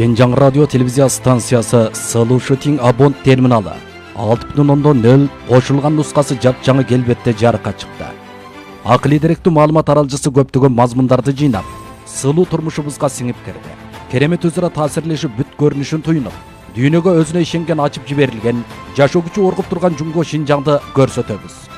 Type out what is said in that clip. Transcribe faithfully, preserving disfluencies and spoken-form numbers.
Şenjang радио телевизия станциясы Сылуу Шытиң Абонт терминалы алты бүтүн ондон нөл кошулган нускасы жапжаңы келбетте жарыкка чыкты. Акылый деректүү маалымат аралжысы көптөгөн мазмундарды жыйнап, сылуу турмушубузга сиңип кирди. Керемет өзара таасирлешип бүт көрүнүшүн туйнуп, дүйнөгө өзүнө ишенген ачып жиберилген, жашоо күчү оргуп турган Жумго Шинжаңды көрсөтөбүз.